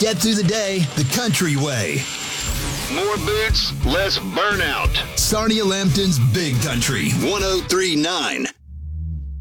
get through the day the country way. More boots, less burnout. Sarnia Lambton's Big Country 103.9.